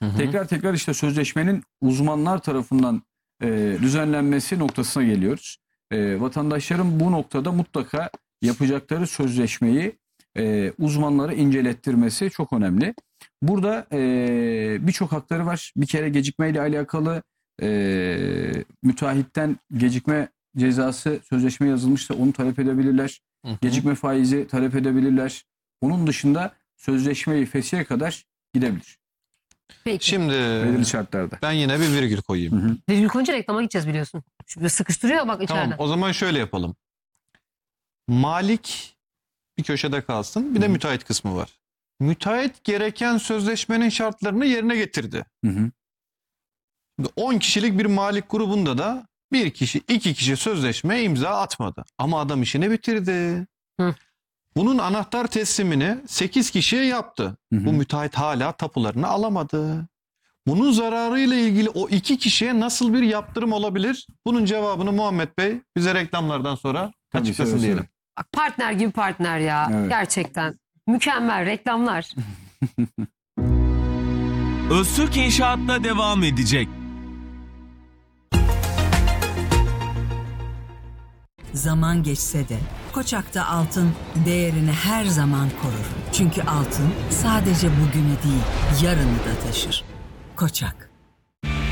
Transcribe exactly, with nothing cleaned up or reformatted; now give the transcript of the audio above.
Hı hı. Tekrar tekrar işte sözleşmenin uzmanlar tarafından e, düzenlenmesi noktasına geliyoruz. E, vatandaşların bu noktada mutlaka yapacakları sözleşmeyi e, uzmanlara incelettirmesi çok önemli. Burada e, birçok hakları var. Bir kere gecikmeyle alakalı e, müteahhitten gecikme cezası sözleşme yazılmışsa onu talep edebilirler. Hı hı. Gecikme faizi talep edebilirler. Onun dışında sözleşmeyi feshe kadar gidebilir. Peki. Şimdi Belirli şartlarda. ben yine bir virgül koyayım. Hı hı. Virgül koyunca reklama gideceğiz biliyorsun. Şimdi sıkıştırıyor bak içeriden. Tamam, o zaman şöyle yapalım. Malik bir köşede kalsın. Bir de Hı hı. müteahhit kısmı var. Müteahhit gereken sözleşmenin şartlarını yerine getirdi. Hı hı. Şimdi on kişilik bir malik grubunda da bir kişi, iki kişi sözleşmeye imza atmadı. Ama adam işini bitirdi. Hı. Bunun anahtar teslimini sekiz kişiye yaptı. Hı hı. Bu müteahhit hala tapularını alamadı. Bunun zararıyla ilgili o iki kişiye nasıl bir yaptırım olabilir? Bunun cevabını Muhammed Bey bize reklamlardan sonra Tabii, açıklasın seve seve. diyelim. Bak partner gibi partner ya. Evet. Gerçekten. Mükemmel reklamlar. Öztürk İnşaat'ta devam edecek. Zaman geçse de Koçak'ta altın değerini her zaman korur. Çünkü altın sadece bugünü değil, yarını da taşır. Koçak.